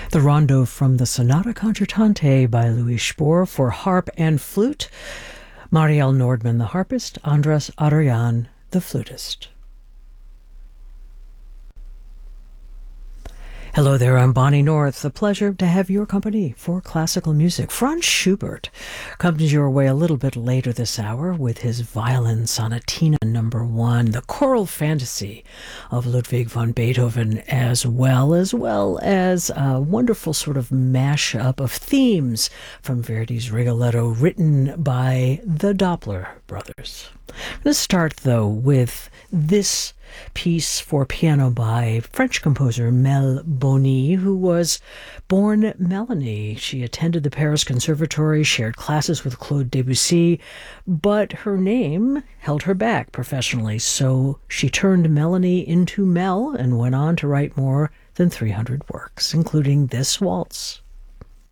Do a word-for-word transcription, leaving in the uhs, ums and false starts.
The Rondo from the Sonata Concertante by Louis Spohr for harp and flute. Marielle Nordman, the harpist, Andras Adorjan, the flutist. Hello there, I'm Bonnie North. A pleasure to have your company for classical music. Franz Schubert comes your way a little bit later this hour with his Violin Sonatina number one, the choral fantasy of Ludwig van Beethoven, as well, as well as a wonderful sort of mashup of themes from Verdi's Rigoletto written by the Doppler brothers. Let's start, though, with this piece for piano by French composer Mel Boni, who was born Melanie. She attended the Paris Conservatory, shared classes with Claude Debussy, but her name held her back professionally, so she turned Melanie into Mel and went on to write more than three hundred works, including this waltz.